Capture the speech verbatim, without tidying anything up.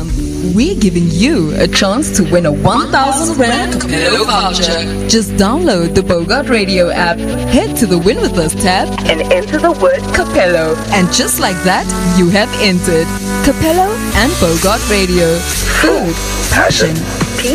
month, we're giving you a chance to win a one thousand rand Capello voucher. Just download the Bogart Radio app, head to the Win With Us tab, and enter the word Capello. And just like that, you have entered Capello and Bogart Radio. Food, passion,